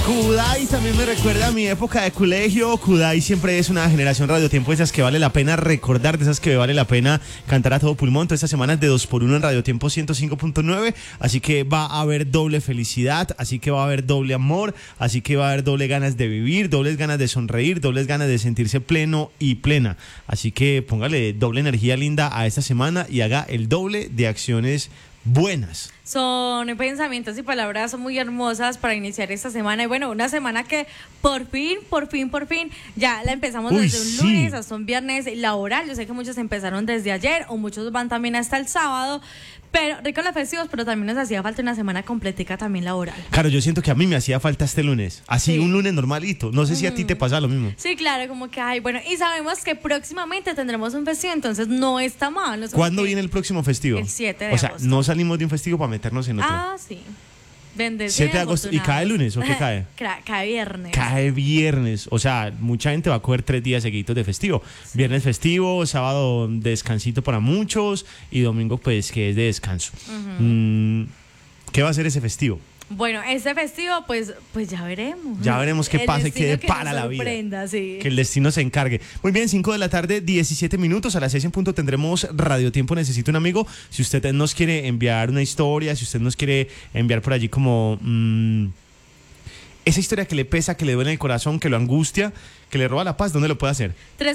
Kudai también me recuerda a mi época de colegio. Kudai siempre es una generación radiotiempo, esas que vale la pena recordar, de esas que vale la pena cantar a todo pulmón. Toda esta semana es de 2x1 en Radiotiempo 105.9, así que va a haber doble felicidad, así que va a haber doble amor, así que va a haber doble ganas de vivir, dobles ganas de sonreír, dobles ganas de sentirse pleno y plena. Así que póngale doble energía linda a esta semana y haga el doble de acciones buenas. Son pensamientos y palabras muy hermosas para iniciar esta semana. Y bueno, una semana que por fin, ya la empezamos desde un lunes hasta un viernes laboral. Yo sé que muchos empezaron desde ayer o muchos van también hasta el sábado. Pero rico los festivos, pero también nos hacía falta una semana completica también laboral. Claro, yo siento que a mí me hacía falta este lunes. Así, sí. Un lunes normalito. No sé si a ti te pasa lo mismo. Sí, claro, como que hay. Bueno, y sabemos que próximamente tendremos un festivo, entonces no está mal. ¿Cuándo viene el próximo festivo? El 7 de agosto. O sea, no salimos de un festivo para meternos en otro. Ah, sí. 7 de agosto. ¿Y cae lunes o qué cae? Cae viernes. Cae viernes. O sea, mucha gente va a coger 3 días seguidos de festivo. Sí. Viernes festivo, sábado descansito para muchos y domingo pues que es de descanso. ¿Qué va a ser ese festivo? Bueno, ese festivo, pues ya veremos. Ya veremos qué pasa y qué depara la vida. Sí. Que el destino se encargue. Muy bien, 5 de la tarde, 17 minutos. A las 6 en punto tendremos Radiotiempo Necesito un Amigo. Si usted nos quiere enviar una historia, si usted nos quiere enviar por allí como esa historia que le pesa, que le duele en el corazón, que lo angustia, que le roba la paz, ¿dónde lo puede hacer?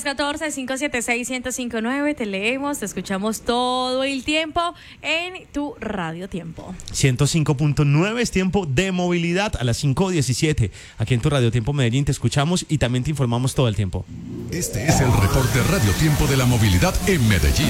314-576-1059, te leemos, te escuchamos todo el tiempo en tu Radiotiempo. 105.9 es tiempo de movilidad a las 5:17. Aquí en tu Radiotiempo Medellín te escuchamos y también te informamos todo el tiempo. Este es el reporte Radiotiempo de la movilidad en Medellín.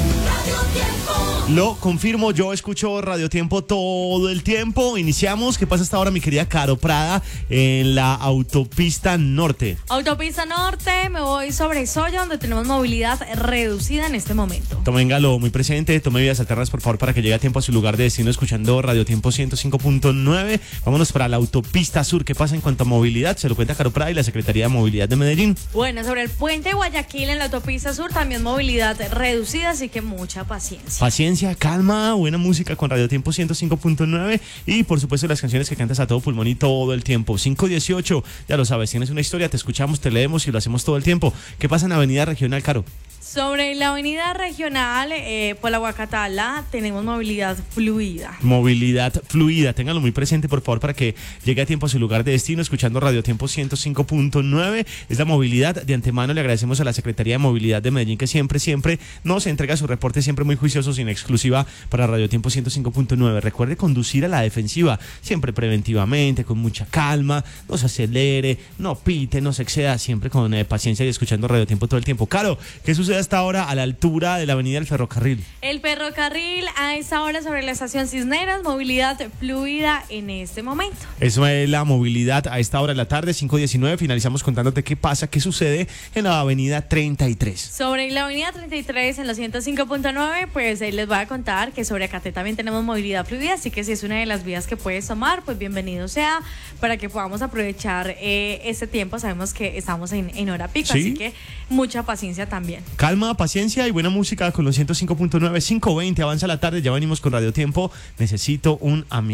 Lo confirmo, yo escucho Radiotiempo todo el tiempo. Iniciamos. ¿Qué pasa hasta ahora, mi querida Caro Prada, en la autopista norte? Autopista norte, me voy sobre Soya, donde tenemos movilidad reducida en este momento. Toméngalo muy presente, tome vías alternas, por favor, para que llegue a tiempo a su lugar de destino escuchando Radiotiempo 105.9. Vámonos para la autopista sur. ¿Qué pasa en cuanto a movilidad? Se lo cuenta Caro Prada y la Secretaría de Movilidad de Medellín. Bueno, sobre el puente Guayaquil en la autopista sur también movilidad reducida, así que mucha paciencia. Paciencia, calma, buena música con Radiotiempo 105.9 y por supuesto las canciones que cantas a todo pulmón y todo el tiempo. 5:18, ya lo sabes, tienes una historia, te escuchamos, te leemos y lo hacemos todo el tiempo. ¿Qué pasa en la avenida regional, Caro? Sobre la avenida regional, por la Guacatala, tenemos movilidad fluida. Movilidad fluida, ténganlo muy presente, por favor, para que llegue a tiempo a su lugar de destino, escuchando Radiotiempo 105.9. Es la movilidad. De antemano le agradecemos a la Secretaría de Movilidad de Medellín, que siempre nos entrega su reporte, siempre muy juiciosos, en exclusiva para Radiotiempo 105.9. Recuerde conducir a la defensiva, siempre preventivamente, con mucha calma, no se acelere, no pite, no se exceda, siempre con paciencia y escuchando Radiotiempo todo el tiempo. Caro, ¿qué sucede hasta ahora a la altura de la avenida del Ferrocarril? El ferrocarril a esta hora sobre la estación Cisneros, movilidad fluida en este momento. Eso es la movilidad a esta hora de la tarde, 5:19. Finalizamos contándote qué pasa, qué sucede en la avenida 33. Sobre la avenida 33 en los 105.9, pues les voy a contar que sobre Acaté también tenemos movilidad fluida, así que si es una de las vías que puedes tomar, pues bienvenido sea, para que podamos aprovechar este tiempo. Sabemos que estamos en hora pico, ¿sí? Así que mucha paciencia también. Calma, paciencia y buena música con los 105.9, 5:20, avanza la tarde, ya venimos con Radiotiempo, necesito un amigo.